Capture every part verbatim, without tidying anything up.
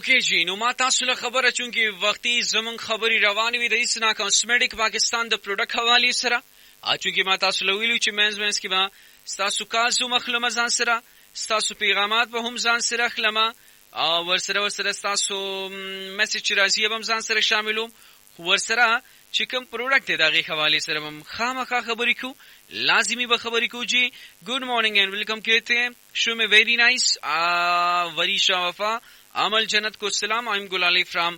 اوکې جی نو ما تاسو له خبره چونکی وختي زمون خبري روان وي د اسنا کاسمیټک پاکستان د پروډکټ حواله سره ا چونکی ما تاسو له ویلو چې مینز مینز کې با تاسو کازو مخلمه ځان سره تاسو پیغامات به هم ځان سره خلمه او ورسره ورسره تاسو میسج راځي به هم ځان سره شاملوم ورسره چې کوم پروډکټ دغه حواله سره هم خامخا خبرې کو لازمی به خبرې کو جی ګډ مارننګ and welcome कहते हैं शो में वेरी नाइस वरीशा वफा अमल जन्नत को सलाम आई एम गुलाली फ्रॉम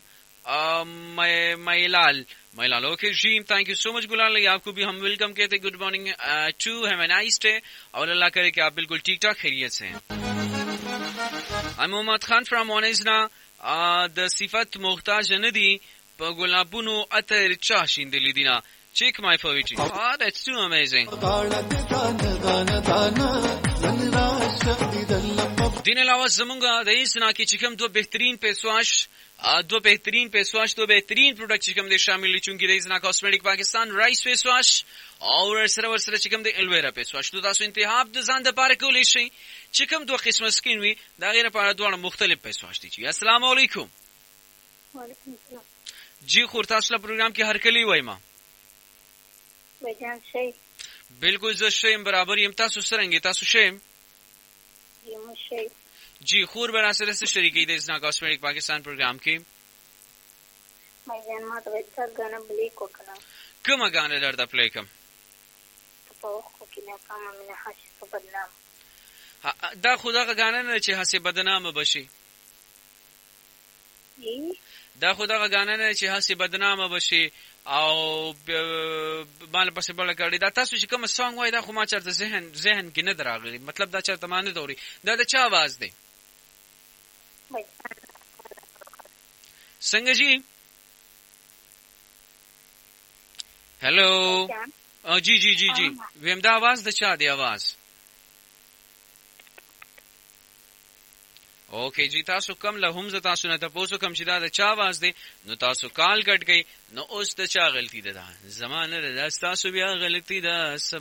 मैलाल मैलाल ओके जी थैंक यू सो मच गुलाली आपको भी हम वेलकम कहते हैं good morning to have a nice day और अल्लाह करे कि आप बिल्कुल ठीक ठाक खैरियत से हैं आई मोहम्मद खान फ्रॉम ओनेजना द सिफत मुख्ताज नदी गुलाबुनो अतर चाशिन दिली दिना check my poetry oh that's too amazing दिन अलावा जमुंगा د اسنا की चिकम दो बेहतरीन पेशवाश दो बेहतरीन पेशवाश दो बेहतरीन प्रोडक्ट चिकम दे शामिल चुंकी د اسना कॉस्मेटिक पाकिस्तान राइस पेशवाश और सरवर सर चिकम दे एलोवेरा पेशवाश तो تاسو انتخاب د ځان د پاره کولی شي चिकम دو قسمه سکین وی دا غیر لپاره دوه مختلف पेशवाश دي السلام علیکم وعلیکم السلام जी خور تاسو له پروګرام کې هر کلی وایما بجان شي बिल्कुल ज شیم برابر یم تاسو سرنګ تاسو شیم یم شي जी خور برا سره سره شریکې د اسنا کاسمیټک پاکستان پروګرام کې مې جان ما ته وڅ غانا بلی کو کنه کومه غانا درته پلی کوم په خو کې نه کوم مې حاشیه په بدنام دا خدا غانا نه چې حسه بدنامه بشي دا خدا غانا نه چې حسه بدنامه بشي او مال پسې بل کړی دا تاسو چې کوم سانګ وای دا خو ما چرته ذهن ذهن کې نه دراغلی مطلب دا چرته مانه دوري دا د چا आवाज دی څنګه جی हेलो जी जी जी जी वیم دا आवाज د چا دی आवाज اوکے جی تاسو کم له هم ز تاسو نه تاسو کم چې دا د چا आवाज دی نو تاسو کال کټ گئی نو اوس د چا غلطی ده زمانه ده تاسو بیا غلطی ده